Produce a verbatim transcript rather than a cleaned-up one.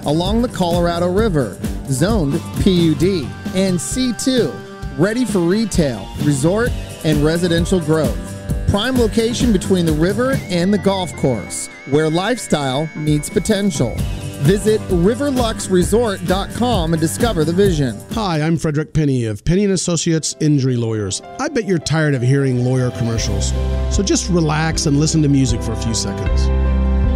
along the Colorado River, zoned P U D, and C two, ready for retail, resort, and residential growth. Prime location between the river and the golf course, where lifestyle meets potential. Visit river lux resort dot com and discover the vision. Hi, I'm Frederick Penny of Penny and Associates Injury Lawyers. I bet you're tired of hearing lawyer commercials, so just relax and listen to music for a few seconds.